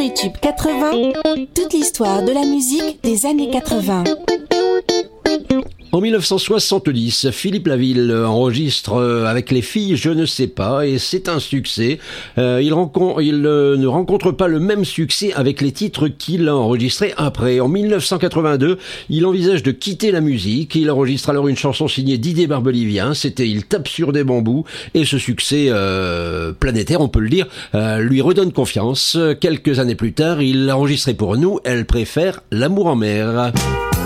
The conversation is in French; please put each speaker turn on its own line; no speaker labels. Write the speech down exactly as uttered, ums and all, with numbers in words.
les tubes quatre-vingts, toute l'histoire de la musique des années quatre-vingts.
En mille neuf cent soixante-dix, Philippe Laville enregistre avec les filles Je ne sais pas et c'est un succès. Euh, il, rencontre, il euh, ne rencontre pas le même succès avec les titres qu'il a enregistrés après. En mille neuf cent quatre-vingt-deux, il envisage de quitter la musique. Il enregistre alors une chanson signée Didier Barbelivien. C'était Il tape sur des bambous et ce succès euh, planétaire, on peut le dire, euh, lui redonne confiance. Quelques années plus tard, il a enregistré pour nous Elle préfère l'amour en mer.